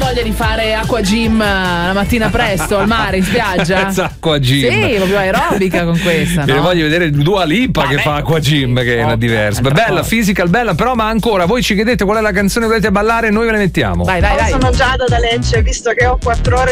voglia di fare acqua gym la mattina presto al mare, in spiaggia? Acqua gym. Sì, proprio aerobica con questa. Me ne voglio vedere Dua Lipa che fa acqua gym, che è una diversa. Bella, physical, bella, però ma ancora voi ci chiedete qual è la canzone che volete ballare, noi ve la mettiamo. Vai. Sono Giada da Lecce, visto che ho 4 ore